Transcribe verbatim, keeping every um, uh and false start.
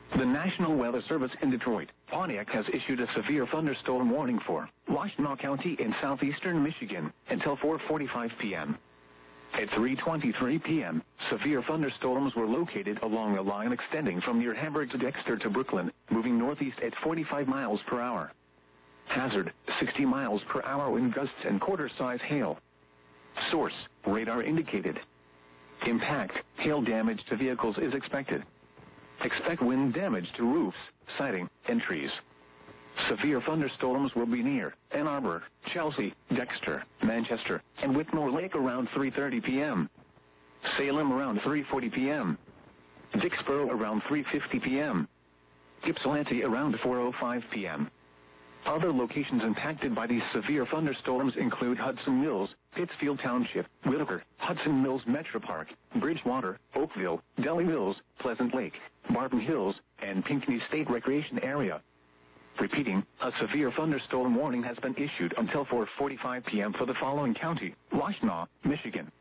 The National Weather Service in Detroit, Pontiac has issued a severe thunderstorm warning for Washtenaw County in southeastern Michigan until four forty-five p.m. At three twenty-three p.m., severe thunderstorms were located along a line extending from near Hamburg to Dexter to Brooklyn, moving northeast at forty-five miles per hour. Hazard, sixty miles per hour wind gusts and quarter-size hail. Source, radar indicated. Impact, hail damage to vehicles is expected. Expect wind damage to roofs, siding, and trees. Severe thunderstorms will be near Ann Arbor, Chelsea, Dexter, Manchester, and Whitmore Lake around three thirty p.m. Salem around three forty p.m. Dixboro around three fifty p.m. Ypsilanti around four oh five p.m. Other locations impacted by these severe thunderstorms include Hudson Mills, Pittsfield Township, Whitaker, Hudson Mills Metro Park, Bridgewater, Oakville, Delhi Mills, Pleasant Lake, Barton Hills, and Pinckney State Recreation Area. Repeating, a severe thunderstorm warning has been issued until four forty-five p.m. for the following county: Washtenaw, Michigan,